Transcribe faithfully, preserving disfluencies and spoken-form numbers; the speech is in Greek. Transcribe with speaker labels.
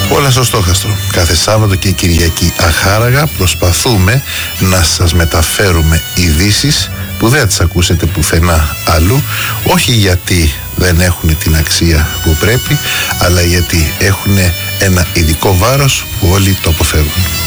Speaker 1: Όλα στο στόχαστρο. Κάθε Σάββατο και Κυριακή αχάραγα προσπαθούμε να σας μεταφέρουμε ειδήσεις που δεν τις ακούσετε πουθενά αλλού, όχι γιατί δεν έχουν την αξία που πρέπει, αλλά γιατί έχουν ένα ειδικό βάρος που όλοι το αποφεύγουν.